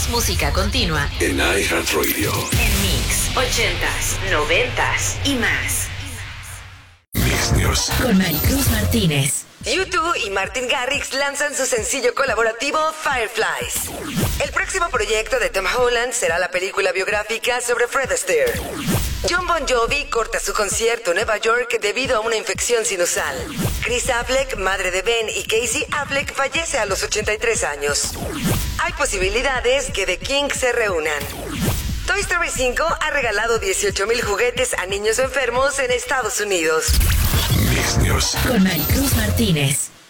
Más música continua en iHeartRadio. En Mix 80s, 90s y más. Mix News con Maricruz Martínez. U2 y Martin Garrix lanzan su sencillo colaborativo Fireflies. El próximo proyecto de Tom Holland será la película biográfica sobre Fred Astaire. Jon Bon Jovi corta su concierto en Nueva York debido a una infección sinusal. Chris Affleck, madre de Ben y Casey Affleck, fallece a los 83 años. Hay posibilidades que The Kinks se reúnan. Toy Story 5 ha regalado 18,000 juguetes a niños enfermos en Estados Unidos. Mix News con Maricruz Martínez.